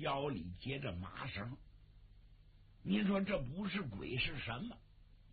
腰里接着麻绳。您说这不是鬼是什么？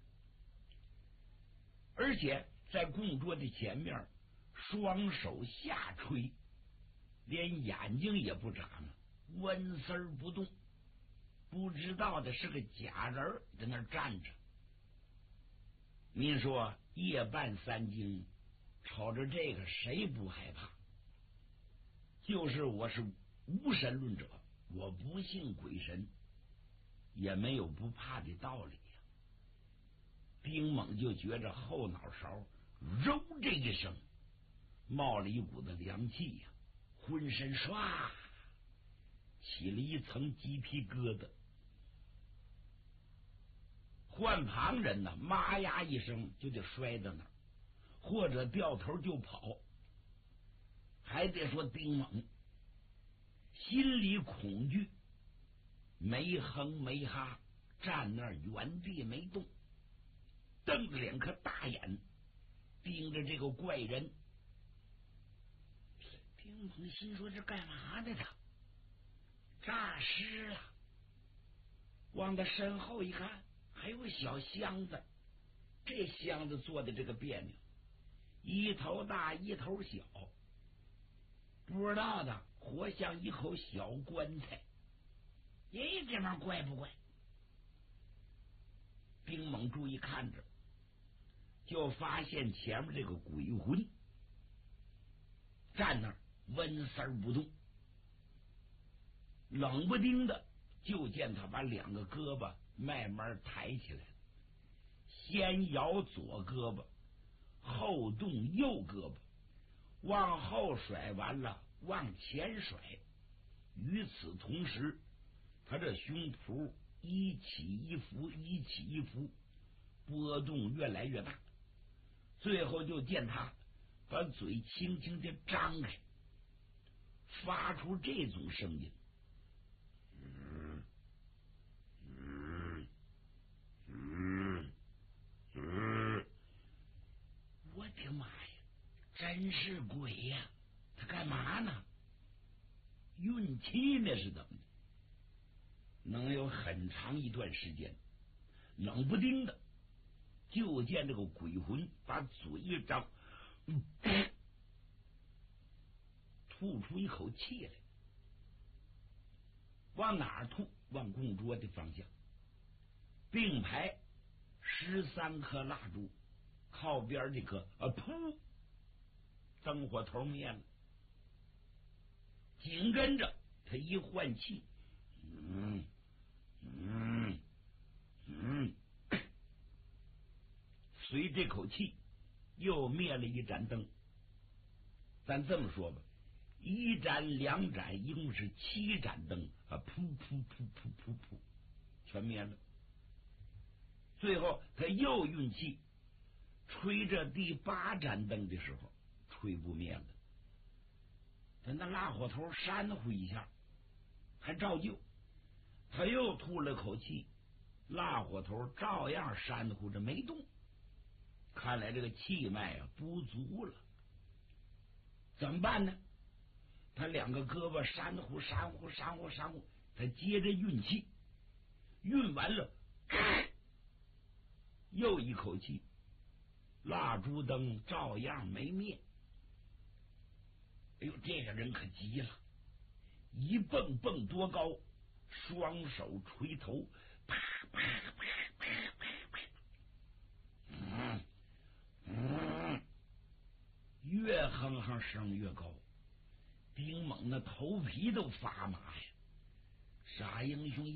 而且在供桌的前面，双手下垂，连眼睛也不眨呢，纹丝儿不动。不知道的是个假人在那儿站着。您说夜半三更，瞅着这个谁不害怕？就是我是无神论者，我不信鬼神，也没有不怕的道理呀。丁猛就觉着后脑勺揉这一声，冒了一股子凉气呀，浑身唰起了一层鸡皮疙瘩。换旁人呢，妈呀一声就得摔到那儿，或者掉头就跑。还得说丁猛心里恐惧，没哼没哈，站那儿原地没动，瞪着两颗大眼盯着这个怪人。丁猛心说这干嘛的他？诈尸了。往他身后一看，还有个小箱子，这箱子做的这个别扭，一头大一头小，不知道的活像一口小棺材。这玩意儿怪不怪？丁猛注意看着，就发现前面这个鬼魂站那儿纹丝儿不动，冷不丁的就见他把两个胳膊慢慢抬起来，先摇左胳膊，后动右胳膊，往后甩完了往前甩。与此同时，他这胸脯一起一伏一起一伏，波动越来越大，最后就见他把嘴轻轻的张开，发出这种声音：我的妈呀，真是鬼呀！他干嘛呢？运气那是怎么的？能有很长一段时间，冷不丁的就见这个鬼魂把嘴一张，吐出一口气来。往哪儿吐？往供桌的方向。并排13颗蜡烛，靠边这颗噗，灯火头灭了。紧跟着他一换气，随这口气又灭了一盏灯。咱这么说吧，一盏两盏一共是7盏灯噗噗噗噗噗噗，全灭了。最后他又运气，吹着第8盏灯的时候，吹不灭了。他那蜡火头扇呼一下，还照旧。他又吐了口气，蜡火头照样扇呼着没动。看来这个气脉不足了，怎么办呢？他两个胳膊扇呼，他接着运气，运完了，又一口气，蜡烛灯照样没灭。哎呦，这个人可急了，一蹦蹦多高，双手垂头，啪啪啪啪啪啪，越哼哼声越高。丁猛的头皮都发麻呀！傻英雄